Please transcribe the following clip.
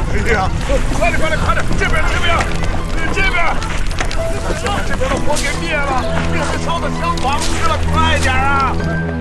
哎呀，快点，这边，这边，这边的火给灭了，这边烧的消防去了，快点啊！